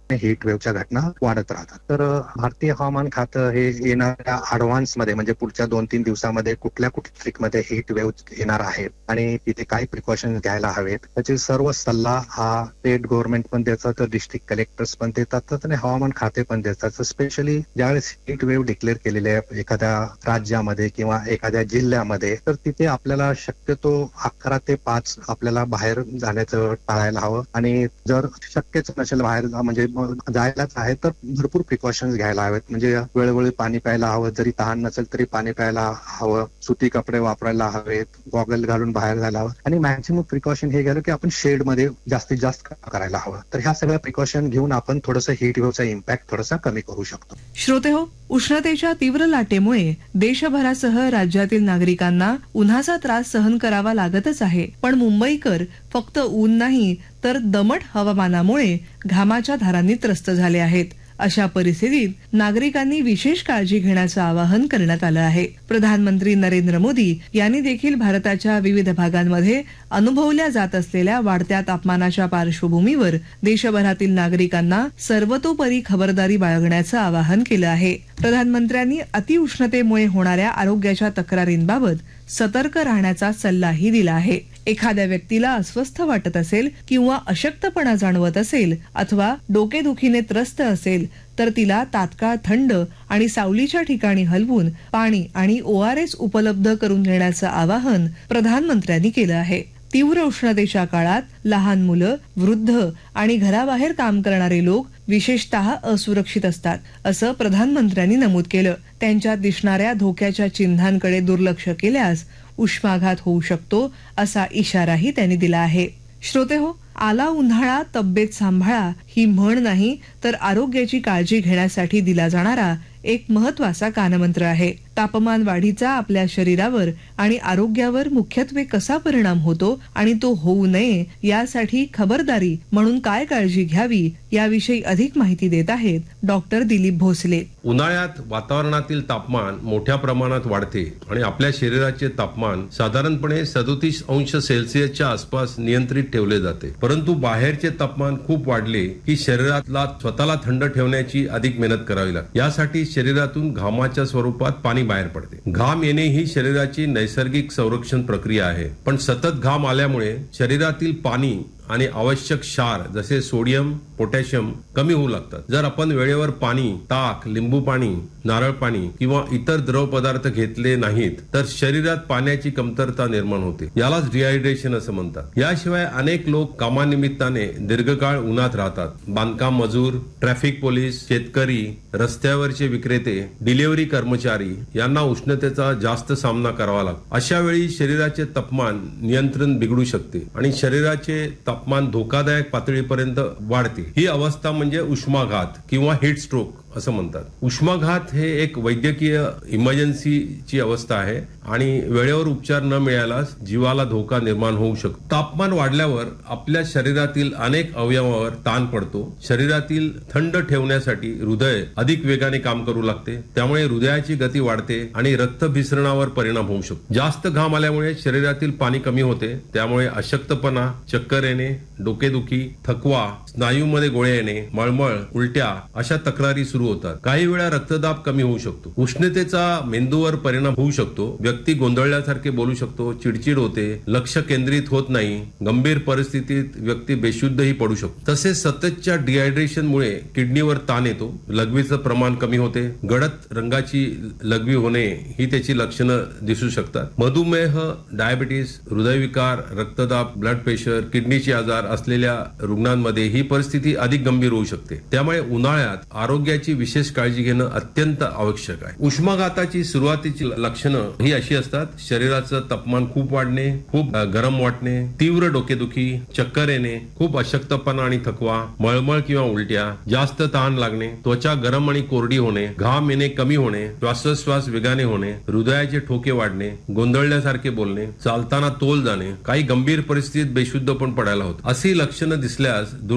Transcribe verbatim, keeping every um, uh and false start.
Heat वेव्हच्या घटना वाढत राहतात. तर भारतीय हवामान खातं हे येणाऱ्या ऍडव्हान्समध्ये म्हणजे पुढच्या दोन तीन दिवसामध्ये कुठल्या कुठल्या ट्रिकमध्ये हीट वेव्ह येणार आहेत आणि तिथे काय प्रिकॉशन्स घ्यायला हवेत त्याचे सर्व सल्ला हा स्टेट गव्हर्नमेंट पण देतात, तर डिस्ट्रिक्ट कलेक्टर्स पण देतात आणि हवामान खाते पण देतात. स्पेशली ज्यावेळेस हीट वेव्ह डिक्लेअर केलेले आहे एखाद्या राज्यामध्ये किंवा एखाद्या जिल्ह्यामध्ये, तर तिथे आपल्याला शक्यतो अकरा ते पाच आपल्याला बाहेर जाण्याचं टाळायला हवं आणि जर शक्यच नसेल बाहेर म्हणजे जायलाच आहे तर भरपूर प्रिकॉशन्स घ्यायला हवेत. म्हणजे वेळोवेळी पाणी प्यायला हवं, जरी तहान नसेल तरी पाणी प्यायला हवं, सुती कपडे वापरायला हवेत, गॉगल घालून बाहेर जायला हवं आणि मॅक्झिमम प्रिकॉशन हे गेलं की आपण शेड मध्ये जास्तीत जास्त करायला हवं. तर ह्या सगळ्या प्रिकॉशन घेऊन आपण थोडंसं हीट वेव्हचा इम्पॅक्ट थोडासा कमी करू शकतो. श्रोते हो, उष्णतेच्या तीव्र लाटेमुळे देशभरासह राज्यातील नागरिकांना उन्हाचा त्रास सहन करावा लागतच आहे. पण मुंबईकर फक्त ऊन नाही तर दमट हवामानामुळे घामाच्या धारांनी त्रस्त झाले आहेत. अशा परिस्थितीत नागरिकांनी विशेष काळजी घेण्याचं आवाहन करण्यात आलं आहे. प्रधानमंत्री नरेंद्र मोदी यांनी देखील भारताच्या विविध भागांमध्ये अनुभवल्या जात असलेल्या वाढत्या तापमानाच्या पार्श्वभूमीवर देशभरातील नागरिकांना सर्वतोपरी खबरदारी बाळगण्याचं आवाहन केलं आहे. प्रधानमंत्र्यांनी अतिउष्णतेमुळे होणाऱ्या आरोग्याच्या तक्रारींबाबत सतर्क राहण्याचा सल्लाही दिला आहे. एखाद्या व्यक्तीला अस्वस्थ वाटत असेल किंवा अशक्तपणा जाणवत असेल अथवा डोकेदुखीने त्रस्त असेल तर तिला तात्काळ थंड आणि सावलीच्या ठिकाणी हलवून पाणी आणि ओ आर एस उपलब्ध करून देण्याचं आवाहन प्रधानमंत्र्यांनी केलं आहे. तीव्र उष्णतेच्या काळात लहान मुलं, वृद्ध आणि घराबाहेर काम करणारे लोक विशेषतः असुरक्षित असतात, असं प्रधानमंत्र्यांनी नमूद केलं. त्यांच्यात दिसणाऱ्या धोक्याच्या चिन्हांकडे दुर्लक्ष केल्यास उष्माघात होऊ शकतो असा इशाराही त्यांनी दिला आहे. श्रोते हो, आला उन्हाळा तब्येत सांभाळा ही म्हण नाही तर आरोग्याची काळजी घेण्यासाठी दिला जाणारा एक महत्वाचा कानमंत्र आहे. तापमान वाढीचा आपल्या शरीरावर आणि आरोग्यावर मुख्यत्वे कसा परिणाम होतो आणि तो होऊ नये यासाठी खबरदारी म्हणून काय काळजी घ्यावी याविषयी अधिक माहिती देत आहेत डॉक्टर दिलीप भोसले. उन्हाळ्यात वातावरणातील तापमान मोठ्या प्रमाणात वाढते आणि आपल्या शरीराचे तापमान साधारणपणे सदोतीस अंश सेल्सिअसच्या आसपास नियंत्रित ठेवले जाते. परंतु बाहेरचे तापमान खूप वाढले की शरीरातला स्वतःला थंड ठेवण्याची अधिक मेहनत करावी लागते. यासाठी शरीरातून घामाच्या स्वरूपात पाणी बाहेर पडते. घाम येणे ही शरीराची नैसर्गिक संरक्षण प्रक्रिया आहे, पण सतत घाम आल्यामुळे शरीरातील पाणी आणि आवश्यक क्षार जसे सोडियम, पोटॅशियम कमी होऊ लागतात. जर आपण वेळेवर पाणी, ताक, लिंबू पाणी, नारळ पाणी किंवा इतर द्रव पदार्थ घेतले नाहीत तर शरीरात पाण्याची कमतरता निर्माण होते. यालाच डिहायड्रेशन असं म्हणतात. याशिवाय अनेक लोक कामानिमित्ताने दीर्घकाळ उन्हात राहतात. बांधकाम मजूर, ट्रॅफिक पोलीस, शेतकरी, रस्त्यावरचे विक्रेते, डिलिव्हरी कर्मचारी यांना उष्णतेचा जास्त सामना करावा लागतो. अशा वेळी शरीराचे तापमान नियंत्रण बिघडू शकते आणि शरीराचे तापमान धोकादायक पातळीपर्यंत वाढते. ही अवस्था म्हणजे उष्माघात किंवा हीट स्ट्रोक असं म्हणतात. उष्माघात हे एक वैद्यकीय इमर्जन्सीची अवस्था आहे आणि वेळेवर उपचार न मिळाल्यास जीवाला धोका निर्माण होऊ शकतो. तापमान वाढल्यावर आपल्या शरीरातील अनेक अवयवावर ताण पडतो. शरीरातील थंड ठेवण्यासाठी हृदय अधिक वेगाने काम करू लागते, त्यामुळे हृदयाची गती वाढते आणि रक्तभिसरणावर परिणाम होऊ शकतो. जास्त घाम आल्यामुळे शरीरातील पाणी कमी होते, त्यामुळे अशक्तपणा, चक्कर येणे, डोकेदुखी, थकवा, स्नायूमध्ये गोळे येणे, मळमळ, उलट्या अशा तक्रारी सुरू होतात. काही वेळा रक्तदाब कमी होऊ शकतो. उष्णतेचा मेंदूवर परिणाम होऊ शकतो. व्यक्ती गोंधळल्यासारखे बोलू शकतो, चिडचिड होते, लक्ष केंद्रित होत नाही. गंभीर परिस्थितीत व्यक्ती बेशुद्धही पडू शकतो. तसेच सततच्या डिहायड्रेशनमुळे किडनीवर ताण येतो, लघवीचं प्रमाण कमी होते, गडद रंगाची लघवी होणे ही त्याची लक्षणं दिसू शकतात. मधुमेह, डायबिटीस, हृदयविकार, रक्तदाब, ब्लड प्रेशर, किडनीचे आजार असलेल्या रुग्णांमध्ये ही परिस्थिती अधिक गंभीर होऊ शकते. त्यामुळे उन्हाळ्यात आरोग्याची विशेष काळजी घेणं अत्यंत आवश्यक आहे. उष्माघाताची सुरुवातीची लक्षणं ही अशी असतात: शरीराचं तापमान खूप वाढणे, खूप गरम वाटणे, तीव्र डोकेदुखी, चक्कर येणे, खूप अशक्तपणा आणि थकवा, मळमळ किंवा उलट्या, जास्त तहान लागणे, त्वचा गरम आणि कोरडी होणे, घाम येणे कमी होणे, श्वासोच्छ्वास वेगाने होणे, हृदयाचे ठोके वाढणे, गोंधळल्यासारखे बोलणे, चालताना तोल जाणे, काही गंभीर परिस्थितीत बेशुद्ध पण पडायला होतं. अशी लक्षणं दिसल्यास